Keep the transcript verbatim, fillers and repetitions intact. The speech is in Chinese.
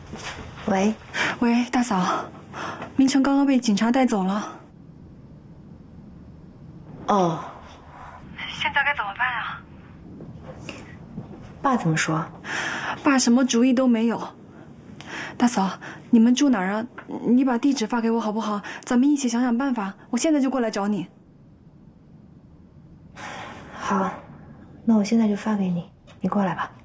喂， 喂，大嫂，明成刚刚被警察带走了。 哦， 现在该怎么办啊？ 爸怎么说？ 爸什么主意都没有。大嫂，你们住哪儿啊？你把地址发给我好不好？咱们一起想想办法。我现在就过来找你。 好，那我现在就发给你，你过来吧。